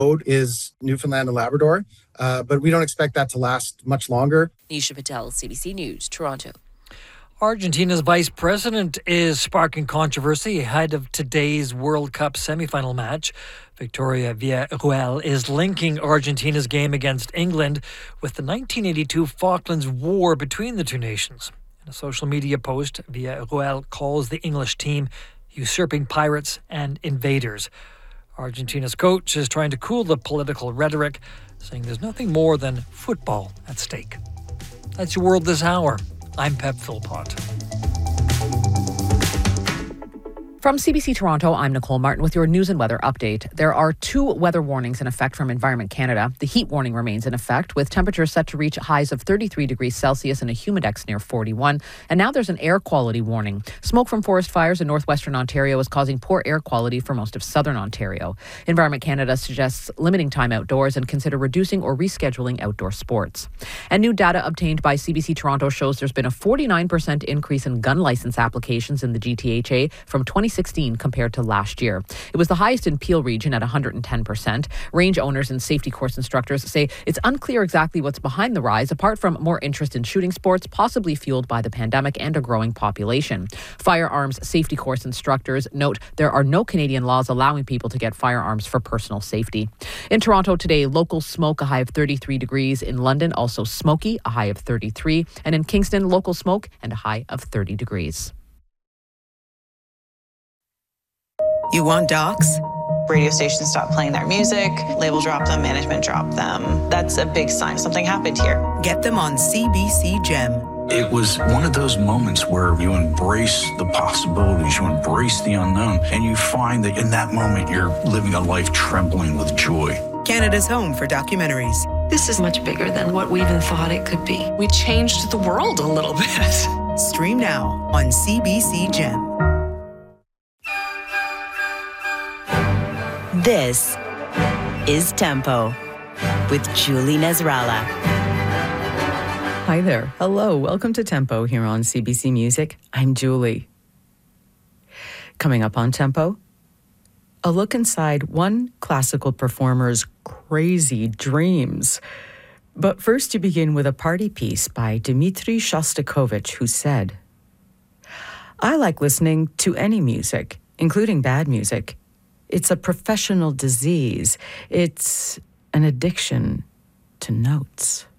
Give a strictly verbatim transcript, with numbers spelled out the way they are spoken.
Mode is Newfoundland and Labrador, uh, but we don't expect that to last much longer. Nisha Patel, C B C News, Toronto. Argentina's vice president is sparking controversy ahead of today's World Cup semi-final match. Victoria Villarruel is linking Argentina's game against England with the nineteen eighty-two Falklands War between the two nations. In a social media post, Villarruel calls the English team usurping pirates and invaders. Argentina's coach is trying to cool the political rhetoric, saying there's nothing more than football at stake. That's your world this hour. I'm Pep Philpott. From C B C Toronto, I'm Nicole Martin with your news and weather update. There are two weather warnings in effect from Environment Canada. The heat warning remains in effect, with temperatures set to reach highs of thirty-three degrees Celsius and a humidex near forty-one. And now there's an air quality warning. Smoke from forest fires in northwestern Ontario is causing poor air quality for most of southern Ontario. Environment Canada suggests limiting time outdoors and consider reducing or rescheduling outdoor sports. And new data obtained by C B C Toronto shows there's been a forty-nine percent increase in gun license applications in the G T H A from twenty sixteen compared to last year. It was the highest in Peel region at one hundred ten percent. Range owners and safety course instructors say it's unclear exactly what's behind the rise, apart from more interest in shooting sports, possibly fueled by the pandemic and a growing population. Firearms safety course instructors note there are no Canadian laws allowing people to get firearms for personal safety. In Toronto today, local smoke, a high of thirty-three degrees. In London, also smoky, a high of thirty-three. And in Kingston, local smoke and a high of thirty degrees. You want docs? Radio stations stop playing their music, label drop them, management drop them. That's a big sign something happened here. Get them on C B C Gem. It was one of those moments where you embrace the possibilities, you embrace the unknown, and you find that in that moment you're living a life trembling with joy. Canada's home for documentaries. This is much bigger than what we even thought it could be. We changed the world a little bit. Stream now on C B C Gem. This is Tempo with Julie Nasrallah. Hi there. Hello. Welcome to Tempo here on C B C Music. I'm Julie. Coming up on Tempo, a look inside one classical performer's crazy dreams. But first, you begin with a party piece by Dmitri Shostakovich, who said, "I like listening to any music, including bad music. It's a professional disease. It's an addiction to notes."